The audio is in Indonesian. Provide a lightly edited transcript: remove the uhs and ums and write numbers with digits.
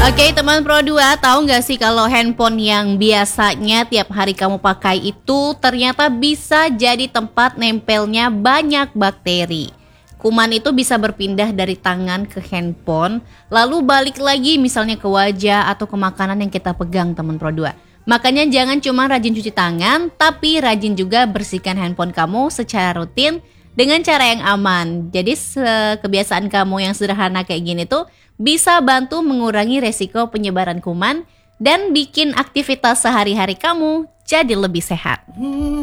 Oke teman Pro 2, tahu nggak sih kalau handphone yang biasanya tiap hari kamu pakai itu ternyata bisa jadi tempat nempelnya banyak bakteri. Kuman itu bisa berpindah dari tangan ke handphone, lalu balik lagi misalnya ke wajah atau ke makanan yang kita pegang teman Pro 2. Makanya jangan cuma rajin cuci tangan, tapi rajin juga bersihkan handphone kamu secara rutin dengan cara yang aman. Jadi kebiasaan kamu yang sederhana kayak gini tuh bisa bantu mengurangi resiko penyebaran kuman dan bikin aktivitas sehari-hari kamu jadi lebih sehat.